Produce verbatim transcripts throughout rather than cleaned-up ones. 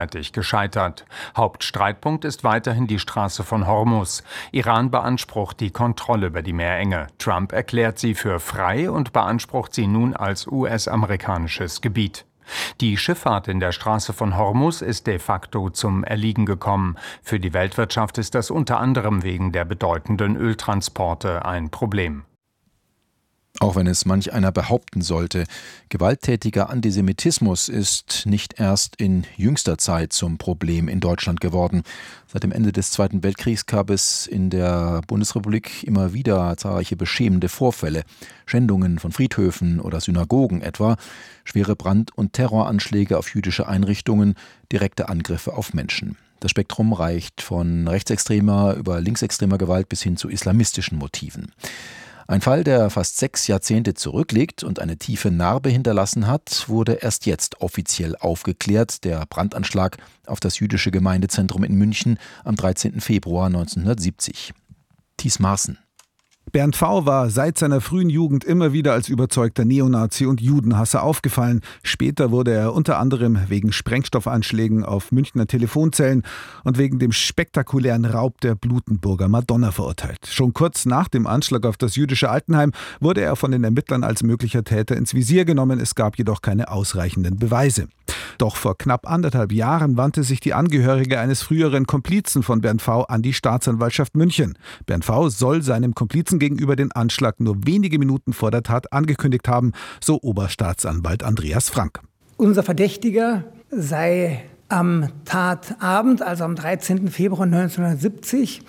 gescheitert. Hauptstreitpunkt ist weiterhin die Straße von Hormuz. Iran beansprucht die Kontrolle über die Meerenge. Trump erklärt sie für frei und beansprucht sie nun als U S-amerikanisches Gebiet. Die Schifffahrt in der Straße von Hormuz ist de facto zum Erliegen gekommen. Für die Weltwirtschaft ist das unter anderem wegen der bedeutenden Öltransporte ein Problem. Auch wenn es manch einer behaupten sollte, gewalttätiger Antisemitismus ist nicht erst in jüngster Zeit zum Problem in Deutschland geworden. Seit dem Ende des Zweiten Weltkriegs gab es in der Bundesrepublik immer wieder zahlreiche beschämende Vorfälle. Schändungen von Friedhöfen oder Synagogen etwa, schwere Brand- und Terroranschläge auf jüdische Einrichtungen, direkte Angriffe auf Menschen. Das Spektrum reicht von rechtsextremer über linksextremer Gewalt bis hin zu islamistischen Motiven. Ein Fall, der fast sechs Jahrzehnte zurückliegt und eine tiefe Narbe hinterlassen hat, wurde erst jetzt offiziell aufgeklärt. Der Brandanschlag auf das jüdische Gemeindezentrum in München am dreizehnten Februar neunzehnhundertsiebzig. Thies Maaßen. Bernd V. war seit seiner frühen Jugend immer wieder als überzeugter Neonazi und Judenhasser aufgefallen. Später wurde er unter anderem wegen Sprengstoffanschlägen auf Münchner Telefonzellen und wegen dem spektakulären Raub der Blutenburger Madonna verurteilt. Schon kurz nach dem Anschlag auf das jüdische Altenheim wurde er von den Ermittlern als möglicher Täter ins Visier genommen. Es gab jedoch keine ausreichenden Beweise. Doch vor knapp anderthalb Jahren wandte sich die Angehörige eines früheren Komplizen von Bernd V. an die Staatsanwaltschaft München. Bernd V. soll seinem Komplizen gegenüber den Anschlag nur wenige Minuten vor der Tat angekündigt haben, so Oberstaatsanwalt Andreas Frank. Unser Verdächtiger sei am Tatabend, also am dreizehnten Februar neunzehnhundertsiebzig,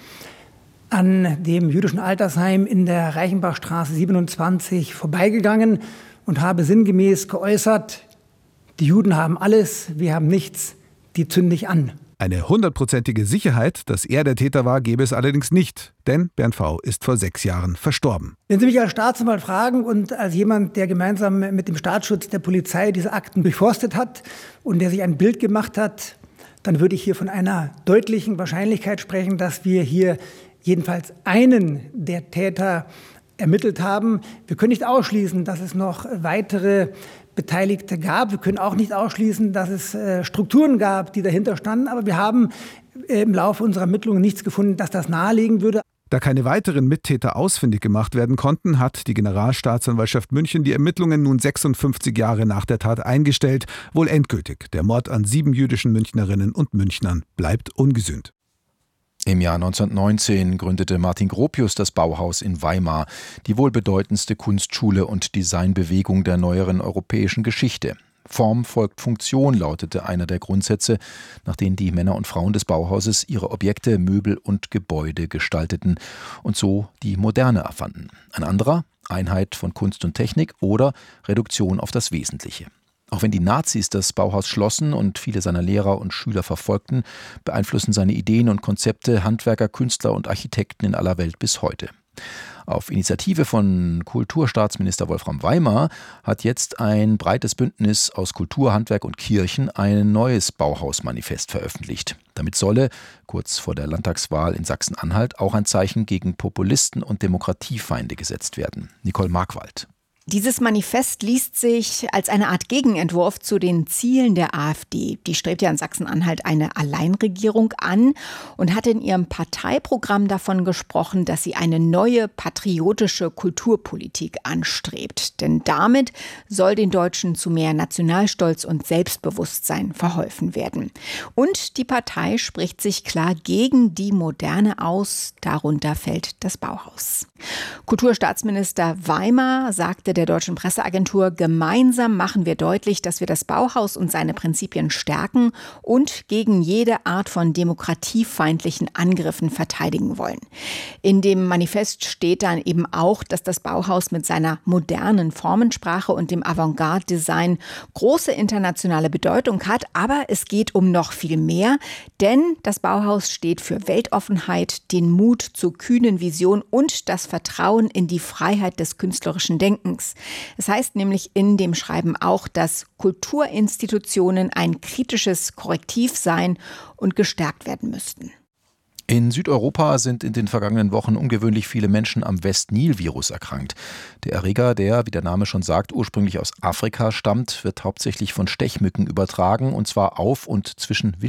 an dem jüdischen Altersheim in der Reichenbachstraße siebenundzwanzig vorbeigegangen und habe sinngemäß geäußert: Die Juden haben alles, wir haben nichts, die zünde ich an. Eine hundertprozentige Sicherheit, dass er der Täter war, gäbe es allerdings nicht, denn Bernd V. ist vor sechs Jahren verstorben. Wenn Sie mich als Staatsanwalt fragen und als jemand, der gemeinsam mit dem Staatsschutz der Polizei diese Akten durchforstet hat und der sich ein Bild gemacht hat, dann würde ich hier von einer deutlichen Wahrscheinlichkeit sprechen, dass wir hier jedenfalls einen der Täter ermittelt haben. Wir können nicht ausschließen, dass es noch weitere Beteiligte gab. Wir können auch nicht ausschließen, dass es äh, Strukturen gab, die dahinter standen. Aber wir haben äh, im Laufe unserer Ermittlungen nichts gefunden, dass das nahelegen würde. Da keine weiteren Mittäter ausfindig gemacht werden konnten, hat die Generalstaatsanwaltschaft München die Ermittlungen nun sechsundfünfzig Jahre nach der Tat eingestellt. Wohl endgültig. Der Mord an sieben jüdischen Münchnerinnen und Münchnern bleibt ungesühnt. Im Jahr neunzehnhundertneunzehn gründete Martin Gropius das Bauhaus in Weimar, die wohl bedeutendste Kunstschule und Designbewegung der neueren europäischen Geschichte. Form folgt Funktion lautete einer der Grundsätze, nach denen die Männer und Frauen des Bauhauses ihre Objekte, Möbel und Gebäude gestalteten und so die Moderne erfanden. Ein anderer: Einheit von Kunst und Technik oder Reduktion auf das Wesentliche. Auch wenn die Nazis das Bauhaus schlossen und viele seiner Lehrer und Schüler verfolgten, beeinflussen seine Ideen und Konzepte Handwerker, Künstler und Architekten in aller Welt bis heute. Auf Initiative von Kulturstaatsminister Wolfram Weimar hat jetzt ein breites Bündnis aus Kultur, Handwerk und Kirchen ein neues Bauhausmanifest veröffentlicht. Damit solle, kurz vor der Landtagswahl in Sachsen-Anhalt, auch ein Zeichen gegen Populisten und Demokratiefeinde gesetzt werden. Nicole Markwald. Dieses Manifest liest sich als eine Art Gegenentwurf zu den Zielen der AfD. Die strebt ja in Sachsen-Anhalt eine Alleinregierung an und hat in ihrem Parteiprogramm davon gesprochen, dass sie eine neue patriotische Kulturpolitik anstrebt. Denn damit soll den Deutschen zu mehr Nationalstolz und Selbstbewusstsein verholfen werden. Und die Partei spricht sich klar gegen die Moderne aus. Darunter fällt das Bauhaus. Kulturstaatsminister Weimar sagte der Deutschen Presseagentur: Gemeinsam machen wir deutlich, dass wir das Bauhaus und seine Prinzipien stärken und gegen jede Art von demokratiefeindlichen Angriffen verteidigen wollen. In dem Manifest steht dann eben auch, dass das Bauhaus mit seiner modernen Formensprache und dem Avantgarde-Design große internationale Bedeutung hat. Aber es geht um noch viel mehr, denn das Bauhaus steht für Weltoffenheit, den Mut zur kühnen Vision und das Vertrauen in die Freiheit des künstlerischen Denkens. Es heißt nämlich in dem Schreiben auch, dass Kulturinstitutionen ein kritisches Korrektiv seien und gestärkt werden müssten. In Südeuropa sind in den vergangenen Wochen ungewöhnlich viele Menschen am West-Nil-Virus erkrankt. Der Erreger, der, wie der Name schon sagt, ursprünglich aus Afrika stammt, wird hauptsächlich von Stechmücken übertragen, und zwar auf und zwischen Wild